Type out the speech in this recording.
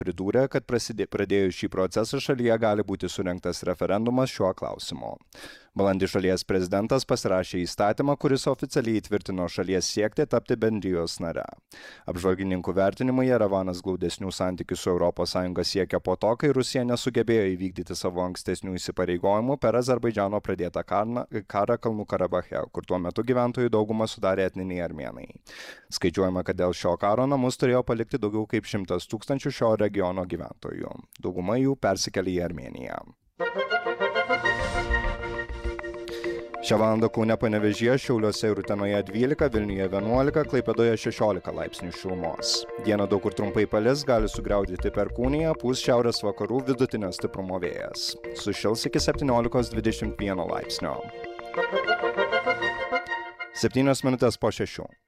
Pridūrė, kad pradėjus šį procesą šalyje gali būti surengtas referendumas šiuo klausimu. Balandį šalies prezidentas pasirašė įstatymą, kuris oficialiai įtvirtino šalies siekti tapti bendrijos nare. Apžvalgininkų vertinimui Jerevanas glaudesnių santykių su ES siekia po to, kai Rusija nesugebėjo įvykdyti savo ankstesnių įsipareigojimų per Azerbaidžano pradėtą karą Kalnų Karabache, kur tuo metu gyventojų daugumą sudarė etniniai armėnai. Skaičiuojama, kad dėl šio karo namus turėjo palikti daugiau kaip 100 000 šio regiono gyventojų. Dauguma jų persikėlė į Armėniją. Šią valandą Kaune, Panevėžyje, Šiauliuose ir Utenoje 12, Vilniuje 11, Klaipėdoje 16 laipsnių šilumos. Dieną daug kur trumpai palis, gali sugriaudėti perkūnija, pūs šiaurės vakarų vidutinio stiprumo vėjas. Sušils iki 17–21 laipsnio. 7 minutės po 6.